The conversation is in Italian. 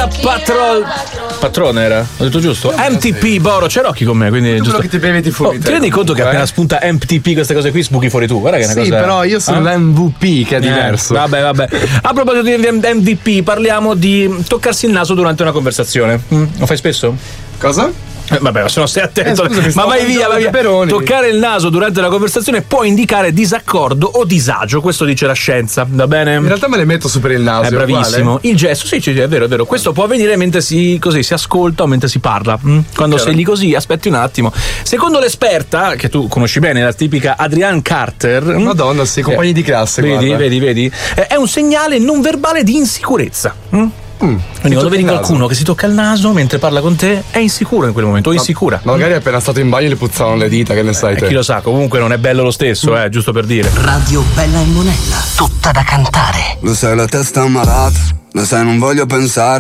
Patrone era? Ho detto giusto? MTP, Boro, c'è Rocky con me, quindi giusto. Che ti bevi ti fumi. Ti rendi conto che appena spunta MTP queste cose qui sbuchi fuori tu? Guarda che è una sì, cosa. però io sono l'MVP, che è diverso. Vabbè. A proposito di MVP, parliamo di toccarsi il naso durante una conversazione. Lo fai spesso? Cosa? Vabbè, se no stai attento. Scusami, ma vai via. Toccare il naso durante una conversazione può indicare disaccordo o disagio, questo dice la scienza, va bene? In realtà me le metto su per il naso. È bravissimo. Uguale? Il gesto, sì, è vero. Questo può avvenire mentre si ascolta o mentre si parla. Quando sei lì così, aspetti un attimo. Secondo l'esperta, che tu conosci bene, la tipica Adrienne Carter. Madonna, sì, compagni di classe. Vedi. È un segnale non verbale di insicurezza. Quindi quando vedi qualcuno che si tocca il naso mentre parla con te, è insicuro in quel momento, o insicura. Magari è appena stato in bagno e le puzzavano le dita, che ne sai te. Chi lo sa, comunque non è bello lo stesso, giusto per dire. Radio Bella e Monella, tutta da cantare. Lo sai, la testa ammalata, lo sai, non voglio pensare.